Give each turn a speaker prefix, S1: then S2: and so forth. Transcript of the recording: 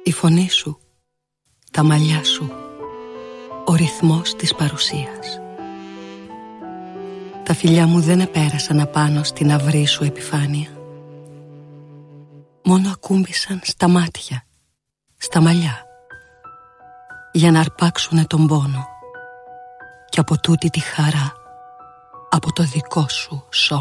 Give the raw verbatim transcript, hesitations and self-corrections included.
S1: Η φωνή σου, τα μαλλιά σου, ο ρυθμός της παρουσίας. Τα φιλιά μου δεν επέρασαν απάνω στην αυρή σου επιφάνεια. Μόνο ακούμπησαν στα μάτια, στα μαλλιά, για να αρπάξουνε τον πόνο και από τούτη τη χαρά από το δικό σου σώμα.